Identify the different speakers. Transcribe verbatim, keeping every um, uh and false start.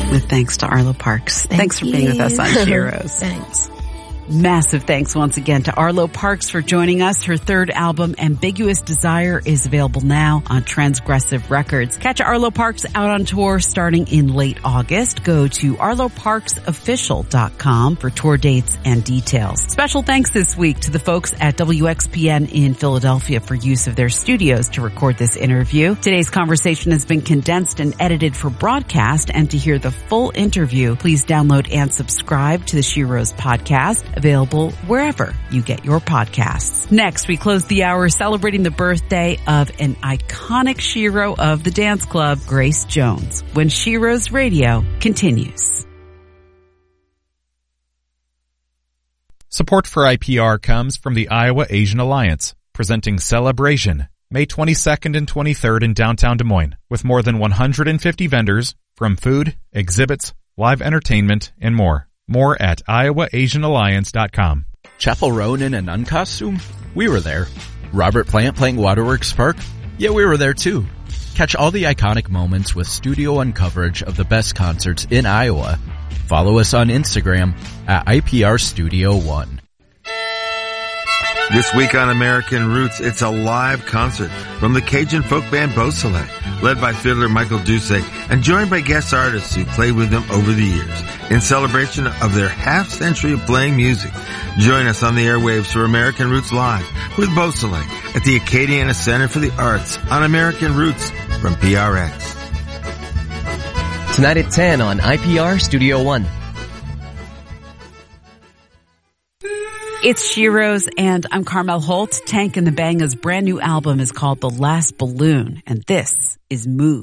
Speaker 1: with thanks to Arlo Parks.
Speaker 2: Thank
Speaker 1: thanks for
Speaker 2: you.
Speaker 1: being with us on Sheroes.
Speaker 2: Thanks.
Speaker 1: Massive thanks once again to Arlo Parks for joining us. Her third album, Ambiguous Desire, is available now on Transgressive Records. Catch Arlo Parks out on tour starting in late August. Go to arlo parks official dot com for tour dates and details. Special thanks this week to the folks at W X P N in Philadelphia for use of their studios to record this interview. Today's conversation has been condensed and edited for broadcast, and to hear the full interview, please download and subscribe to the Sheroes podcast, available wherever you get your podcasts. Next, we close the hour celebrating the birthday of an iconic Shero of the dance club, Grace Jones, when Sheroes Radio continues.
Speaker 3: Support for I P R comes from the Iowa Asian Alliance, presenting Celebration, May twenty-second and twenty-third in downtown Des Moines, with more than one hundred fifty vendors from food, exhibits, live entertainment, and more. More at iowa asian alliance dot com.
Speaker 4: Chappell Roan in a nun costume? We were there. Robert Plant playing Waterworks Park? Yeah, we were there too. Catch all the iconic moments with Studio One coverage of the best concerts in Iowa. Follow us on Instagram at I P R Studio One.
Speaker 5: This week on American Roots, it's a live concert from the Cajun folk band Beausoleil, led by fiddler Michael Doucet and joined by guest artists who played with them over the years in celebration of their half century of playing music. Join us on the airwaves for American Roots Live with Beausoleil at the Acadiana Center for the Arts on American Roots from P R X.
Speaker 6: Tonight at ten on I P R Studio One.
Speaker 1: It's Sheroes, and I'm Carmel Holt. Tank and the Banga's brand new album is called The Last Balloon, and this is Move.